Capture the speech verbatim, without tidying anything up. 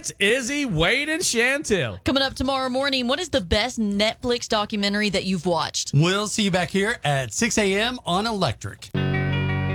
It's Izzy, Wade, and Chantel. Coming up tomorrow morning, what is the best Netflix documentary that you've watched? We'll see you back here at six a.m. on Electric.